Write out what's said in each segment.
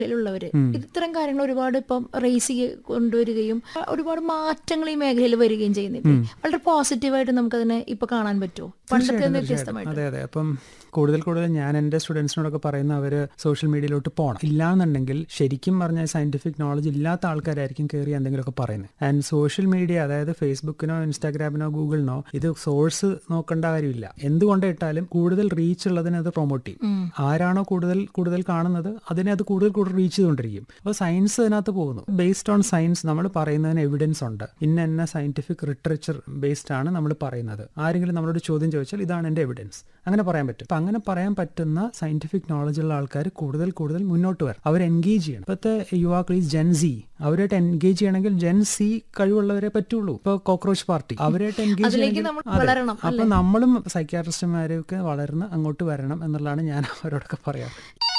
ഉള്ളവര് ഇത്തരം കാര്യങ്ങൾ ഒരുപാട് ഇപ്പം റേസ് കൊണ്ടുവരികയും ഒരുപാട് മാറ്റങ്ങൾ ഈ മേഖലയിൽ വരികയും ചെയ്യുന്നില്ലേ? വളരെ പോസിറ്റീവായിട്ട് നമുക്കതിനെ ഇപ്പൊ കാണാൻ പറ്റുമോ? പണ്ടത്തെ വ്യത്യസ്തമായിട്ട്. അതെ അതെ. അപ്പം കൂടുതൽ ഞാൻ എൻ്റെ സ്റ്റുഡൻസിനോടൊക്കെ പറയുന്ന അവർ സോഷ്യൽ മീഡിയയിലോട്ട് പോകണം. ഇല്ലാന്നുണ്ടെങ്കിൽ ശരിക്കും പറഞ്ഞാൽ സയന്റിഫിക് നോളജ് ഇല്ലാത്ത ആൾക്കാരായിരിക്കും കയറി എന്തെങ്കിലുമൊക്കെ പറയുന്നത്. ആൻഡ് സോഷ്യൽ മീഡിയ, അതായത് ഫേസ്ബുക്കിനോ ഇൻസ്റ്റാഗ്രാമിനോ ഗൂഗിളിനോ ഇത് സോഴ്സ് നോക്കേണ്ട കാര്യമില്ല. എന്തുകൊണ്ട് ഇട്ടാലും കൂടുതൽ റീച്ച് ഉള്ളതിനെ അത് പ്രൊമോട്ട് ചെയ്യും. ആരാണോ കൂടുതൽ കാണുന്നത് അതിനെ അത് കൂടുതൽ റീച്ച് ചെയ്തുകൊണ്ടിരിക്കും. അപ്പോൾ സയൻസ് അതിനകത്ത് പോകുന്നു. ബേസ്ഡ് ഓൺ സയൻസ് നമ്മൾ പറയുന്നതിന് എവിഡൻസ് ഉണ്ട്. ഇന്ന സയന്റിഫിക് ലിറ്ററേച്ചർ ബേസ്ഡ് ആണ് നമ്മൾ പറയുന്നത്. ആരെങ്കിലും നമ്മളോട് ചോദ്യം ചോദിച്ചാൽ ഇതാണ് എൻ്റെ എവിഡൻസ്, അങ്ങനെ പറയാൻ പറ്റും. അപ്പം അങ്ങനെ പറയാൻ പറ്റുന്ന സയന്റിഫിക് നോളജ് ഉള്ള ആൾക്കാർ കൂടുതൽ മുന്നോട്ട് വരും. അവർ എൻഗേജ് ചെയ്യണം. ഇപ്പോഴത്തെ യുവാക്കൾ ഈ ജെൻസി, അവരായിട്ട് എൻഗേജ് ചെയ്യണമെങ്കിൽ ജെൻസി കഴിവുള്ളവരെ പറ്റുള്ളൂ. ഇപ്പോൾ കോക്രോച്ച് പാർട്ടി, അവരായിട്ട് എൻഗേജ് ചെയ്യണമെങ്കിൽ അപ്പൊ നമ്മളും സൈക്യാട്രിസ്റ്റുമാരൊക്കെ വളർന്ന് അങ്ങോട്ട് വരണം എന്നുള്ളതാണ് ഞാൻ അവരോടൊക്കെ പറയാം.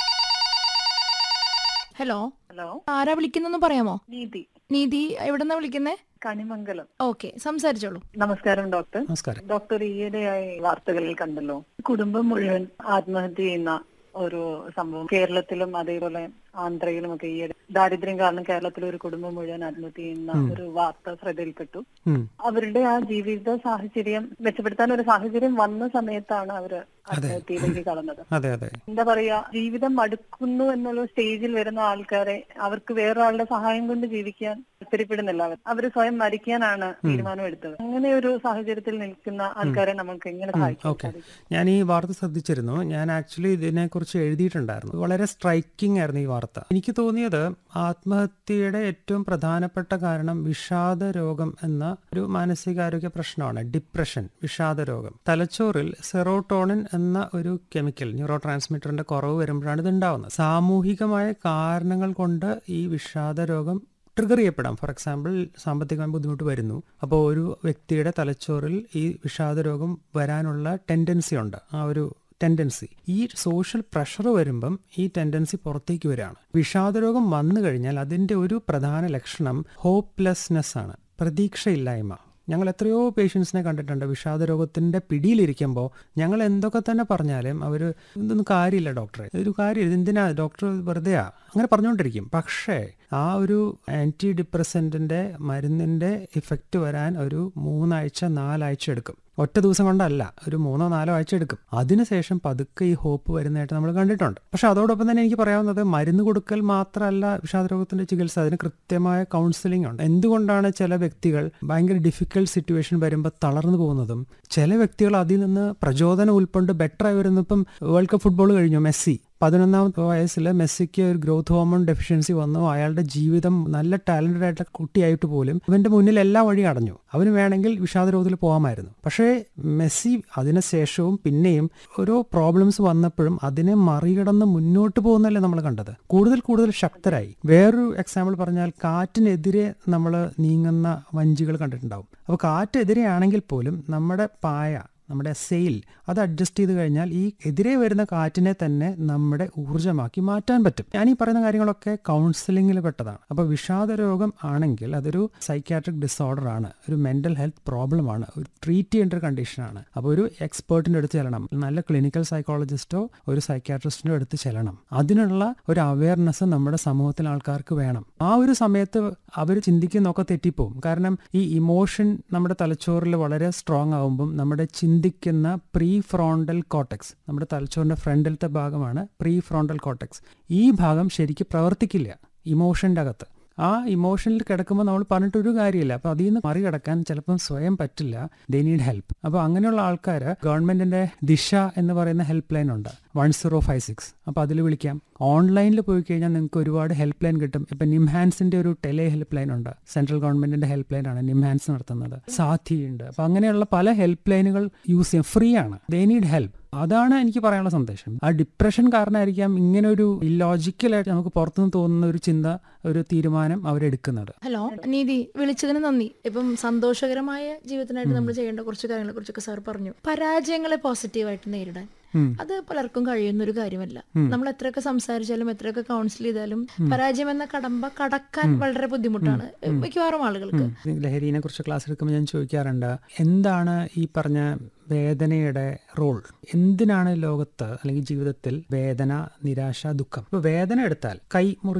ഹലോ, ആരാ വിളിക്കുന്നെന്ന് പറയാമോ? നീതി എവിടെന്നാ വിളിക്കുന്നേ? കണിമംഗലം. ഓക്കെ, സംസാരിച്ചോളൂ. നമസ്കാരം ഡോക്ടർ. നമസ്കാരം. ഡോക്ടർ, ഈയിടെയായി വാർത്തകളിൽ കണ്ടല്ലോ, കുടുംബം മുഴുവൻ ആത്മഹത്യ ചെയ്യുന്ന ഒരു സംഭവം കേരളത്തിലും അതേപോലെ ആന്ധ്രയിലും ഒക്കെ. ഈ ദാരിദ്ര്യം കാരണം കേരളത്തിലെ ഒരു കുടുംബം മുഴുവൻ ആത്മഹത്യ ചെയ്യുന്ന ഒരു വാർത്ത ശ്രദ്ധയിൽപ്പെട്ടു. അവരുടെ ആ ജീവിത സാഹചര്യം മെച്ചപ്പെടുത്താൻ ഒരു സാഹചര്യം വന്ന സമയത്താണ് അവര് ആത്മഹത്യയിലേക്ക് കടന്നത്. എന്താ പറയാ, ജീവിതം മടുക്കുന്നു എന്നുള്ള സ്റ്റേജിൽ വരുന്ന ആൾക്കാരെ അവർക്ക് വേറൊരാളുടെ സഹായം കൊണ്ട് ജീവിക്കാൻ താല്പര്യപ്പെടുന്നില്ല. അവര് സ്വയം മരിക്കാനാണ് തീരുമാനം എടുത്തത്. അങ്ങനെ ഒരു സാഹചര്യത്തിൽ നിൽക്കുന്ന ആൾക്കാരെ നമുക്ക് എങ്ങനെ സഹായിക്കാം? ഞാൻ ഈ വാർത്ത ശ്രദ്ധിച്ചിരുന്നു. ഞാൻ ആക്ച്വലി ഇതിനെ കുറിച്ച് എഴുതിയിട്ടുണ്ടായിരുന്നു. വളരെ സ്ട്രൈക്കിംഗ് ആയിരുന്നു ഈ വാർത്ത. എനിക്ക് തോന്നിയത് ആത്മഹത്യയുടെ ഏറ്റവും പ്രധാനപ്പെട്ട കാരണം വിഷാദ രോഗം എന്ന ഒരു മാനസികാരോഗ്യ പ്രശ്നമാണ്. ഡിപ്രഷൻ, വിഷാദ രോഗം. തലച്ചോറിൽ സെറോട്ടോണിൻ എന്ന ഒരു കെമിക്കൽ, ന്യൂറോ ട്രാൻസ്മിറ്ററിന്റെ കുറവ് വരുമ്പോഴാണ് ഇത് ഉണ്ടാവുന്നത്. സാമൂഹികമായ കാരണങ്ങൾ കൊണ്ട് ഈ വിഷാദ രോഗം ട്രിഗർ ചെയ്യപ്പെടാം. ഫോർ എക്സാമ്പിൾ, സാമ്പത്തികമായി ബുദ്ധിമുട്ട് വരുന്നു. അപ്പോൾ ഒരു വ്യക്തിയുടെ തലച്ചോറിൽ ഈ വിഷാദ രോഗം വരാനുള്ള ടെൻഡൻസി ഉണ്ട്. ആ ഒരു ടെൻഡൻസി, ഈ സോഷ്യൽ പ്രഷർ വരുമ്പം ഈ ടെൻഡൻസി പുറത്തേക്ക് വരികയാണ്. വിഷാദരോഗം വന്നു കഴിഞ്ഞാൽ അതിൻ്റെ ഒരു പ്രധാന ലക്ഷണം ഹോപ്പ്ലെസ്നെസ് ആണ്, പ്രതീക്ഷയില്ലായ്മ. ഞങ്ങൾ എത്രയോ പേഷ്യൻസിനെ കണ്ടിട്ടുണ്ട് വിഷാദരോഗത്തിൻ്റെ പിടിയിലിരിക്കുമ്പോൾ ഞങ്ങൾ എന്തൊക്കെ തന്നെ പറഞ്ഞാലും അവർ ഇതൊന്നും കാര്യമില്ല ഡോക്ടറെ, ഇതൊരു കാര്യമില്ല, എന്തിനാ ഡോക്ടർ വെറുതെയാ, അങ്ങനെ പറഞ്ഞുകൊണ്ടിരിക്കും. പക്ഷേ ആ ഒരു ആൻറ്റി ഡിപ്രസൻറ്റിൻ്റെ മരുന്നിൻ്റെ ഇഫക്റ്റ് വരാൻ ഒരു 3 ആഴ്ച 4 ആഴ്ച എടുക്കും. ഒറ്റ ദിവസം കൊണ്ടല്ല, ഒരു 3 4 ആഴ്ച എടുക്കും. അതിനുശേഷം പതുക്കെ ഈ ഹോപ്പ് വരുന്നതായിട്ട് നമ്മൾ കണ്ടിട്ടുണ്ട്. പക്ഷെ അതോടൊപ്പം തന്നെ എനിക്ക് പറയാവുന്നത്, മരുന്ന് കൊടുക്കൽ മാത്രമല്ല വിഷാദരോഗത്തിന്റെ ചികിത്സ, അതിന് കൃത്യമായ കൗൺസിലിംഗ് ഉണ്ട്. എന്തുകൊണ്ടാണ് ചില വ്യക്തികൾ ഭയങ്കര ഡിഫിക്കൽട്ട് സിറ്റുവേഷൻ വരുമ്പോൾ തളർന്നു പോകുന്നതും, ചില വ്യക്തികൾ അതിൽ നിന്ന് പ്രചോദനം ഉൾക്കൊണ്ട് ബെറ്ററായി വരുന്നു. ഇപ്പം വേൾഡ് കപ്പ് ഫുട്ബോൾ കഴിഞ്ഞു, മെസ്സി 11ാമത്തെ വയസ്സിൽ മെസ്സിക്ക് ഒരു ഗ്രോത്ത് ഹോർമോൺ ഡെഫിഷ്യൻസി വന്നു. അയാളുടെ ജീവിതം നല്ല ടാലന്റഡ് ആയിട്ടുള്ള കുട്ടിയായിട്ട് പോലും അവന്റെ മുന്നിൽ എല്ലാ വഴി അടഞ്ഞു. അവന് വേണമെങ്കിൽ വിഷാദരോഗത്തിൽ പോകാമായിരുന്നു. പക്ഷേ മെസ്സി അതിനുശേഷവും പിന്നെയും ഓരോ പ്രോബ്ലംസ് വന്നപ്പോഴും അതിനെ മറികടന്ന് മുന്നോട്ട് പോകുന്നല്ലേ നമ്മൾ കണ്ടത്. കൂടുതൽ ശക്തരായി. വേറൊരു എക്സാമ്പിൾ പറഞ്ഞാൽ, കാറ്റിനെതിരെ നമ്മൾ നീങ്ങുന്ന വഞ്ചികൾ കണ്ടിട്ടുണ്ടാവും. അപ്പോൾ കാറ്റെതിരെയാണെങ്കിൽ പോലും നമ്മുടെ പായ, നമ്മുടെ സെയിൽ അത് അഡ്ജസ്റ്റ് ചെയ്ത് കഴിഞ്ഞാൽ ഈ എതിരെ വരുന്ന കാറ്റിനെ തന്നെ നമ്മുടെ ഊർജ്ജമാക്കി മാറ്റാൻ പറ്റും. ഞാൻ ഈ പറയുന്ന കാര്യങ്ങളൊക്കെ കൗൺസിലിംഗിൽ പെട്ടതാണ്. അപ്പോൾ വിഷാദരോഗം ആണെങ്കിൽ അതൊരു സൈക്യാട്രിക് ഡിസോർഡർ ആണ്, ഒരു മെന്റൽ ഹെൽത്ത് പ്രോബ്ലം ആണ്, ഒരു ട്രീറ്റ് ചെയ്യേണ്ട ഒരു കണ്ടീഷനാണ്. അപ്പോൾ ഒരു എക്സ്പേർട്ടിൻ്റെ അടുത്ത് ചെല്ലണം, നല്ല ക്ലിനിക്കൽ സൈക്കോളജിസ്റ്റോ ഒരു സൈക്യാട്രിസ്റ്റിൻ്റെ അടുത്ത് ചെല്ലണം. അതിനുള്ള ഒരു അവയർനെസ് നമ്മുടെ സമൂഹത്തിലെ ആൾക്കാർക്ക് വേണം. ആ ഒരു സമയത്ത് അവർ ചിന്തിക്കുന്നൊക്കെ തെറ്റിപ്പോവും. കാരണം ഈ ഇമോഷൻ നമ്മുടെ തലച്ചോറിൽ വളരെ സ്ട്രോങ് ആകുമ്പം നമ്മുടെ ചിന്തിക്കുന്ന പ്രീ ഫ്രോണ്ടൽ കോർട്ടെക്സ്, നമ്മുടെ തലച്ചോറിന്റെ ഫ്രണ്ടിലത്തെ ഭാഗമാണ് പ്രീ ഫ്രോണ്ടൽ കോർട്ടെക്സ്. ഈ ഭാഗം ശരിക്കും പ്രവർത്തിക്കില്ല ഇമോഷന്റെ അകത്ത്. ആ ഇമോഷനിൽ കിടക്കുമ്പോൾ നമ്മൾ പറഞ്ഞിട്ടൊരു കാര്യമില്ല. അപ്പോൾ അതിൽ നിന്ന് മറികടക്കാൻ ചിലപ്പം സ്വയം പറ്റില്ല. They need help. അപ്പോൾ അങ്ങനെയുള്ള ആൾക്കാർ ഗവൺമെന്റിന്റെ ദിശ എന്ന് പറയുന്ന ഹെൽപ്പ് ലൈൻ ഉണ്ട്, 1056. അപ്പോൾ അതിൽ വിളിക്കാം. ഓൺലൈനിൽ പോയി കഴിഞ്ഞാൽ നിങ്ങൾക്ക് ഒരുപാട് ഹെൽപ്പ് ലൈൻ കിട്ടും. ഇപ്പം നിംഹാൻസിന്റെ ഒരു ടെലേ ഹെൽപ്പ് ലൈൻ ഉണ്ട്, സെൻട്രൽ ഗവൺമെന്റിന്റെ ഹെൽപ്പ് ലൈൻ ആണ് നിംഹാൻസ് നടത്തുന്നത്. സാഥി ഉണ്ട്. അപ്പം അങ്ങനെയുള്ള പല ഹെൽപ്പ് ലൈനുകൾ യൂസ് ചെയ്യാം, ഫ്രീ ആണ്. They need help. അതാണ് എനിക്ക് പറയാനുള്ള സന്ദേശം. ആ ഡിപ്രഷൻ കാരണമായിരിക്കാം ഇങ്ങനെ ഒരു ഇല്ലോജിക്കലായിട്ട് നമുക്ക് പുറത്തുനിന്ന് തോന്നുന്ന ഒരു ചിന്ത, ഒരു തീരുമാനം അവരെടുക്കുന്നത്. ഹലോ നീതി, വിളിച്ചതിന് നന്ദി. ഇപ്പം സന്തോഷകരമായ ജീവിതത്തിനായിട്ട് നമ്മൾ ചെയ്യേണ്ട കുറച്ച് കാര്യങ്ങളെ കുറിച്ചൊക്കെ സാർ പറഞ്ഞു. പരാജയങ്ങളെ പോസിറ്റീവായിട്ട് നേരിടാൻ അത് പലർക്കും കഴിയുന്ന ഒരു കാര്യമല്ല. നമ്മൾ എത്രയൊക്കെ സംസാരിച്ചാലും എത്രയൊക്കെ കൗൺസിൽ ചെയ്താലും പരാജയം എന്ന കടമ്പ കടക്കാൻ വളരെ ബുദ്ധിമുട്ടാണ് മിക്കവാറും ആളുകൾക്ക്. ലഹരിനെ കുറിച്ച് ക്ലാസ് എടുക്കുമ്പോൾ ഞാൻ ചോദിക്കാറുണ്ട്, എന്താണ് ഈ പറഞ്ഞ വേദനയുടെ റോൾ? എന്തിനാണ് ലോകത്ത് അല്ലെങ്കിൽ ജീവിതത്തിൽ വേദന, നിരാശ, ദുഃഖം? ഇപ്പൊ വേദന എടുത്താൽ കൈ